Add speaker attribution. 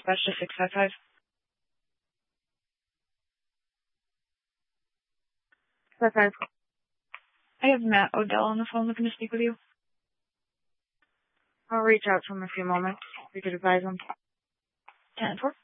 Speaker 1: dispatch to 655. I have Matt Odell on the phone looking to speak with you.
Speaker 2: I'll reach out to him in a few moments. You could advise him.
Speaker 1: 10-4.